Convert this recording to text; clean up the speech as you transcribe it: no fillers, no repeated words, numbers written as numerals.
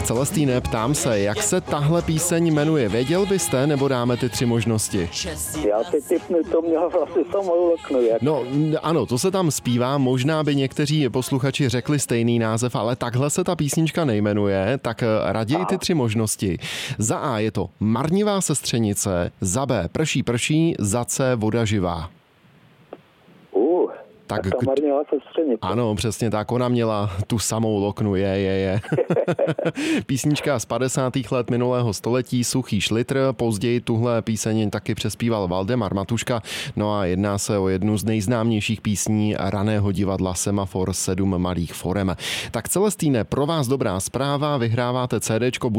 Celestýne, ptám se, jak se tahle píseň jmenuje? Věděl byste, nebo dáme ty 3 možnosti? Já si tipnu, to mělo asi samou loknu. No ano, to se tam zpívá, možná by někteří posluchači řekli stejný název, ale takhle se ta písnička nejmenuje, tak raději ty 3 možnosti. Za A je to Marnivá sestřenice, za B Prší, za C Voda živá. Tak ta Marnivá sestřenice. Ano, přesně tak, ona měla tu samou loknu, je. Písnička z 50. let minulého století, Suchý šlitr, později tuhle píseň taky přespíval Valdemar Matuška, no a jedná se o jednu z nejznámějších písní raného divadla Semafor 7 malých forem. Tak Celestýne, pro vás dobrá zpráva, vyhráváte CDčko.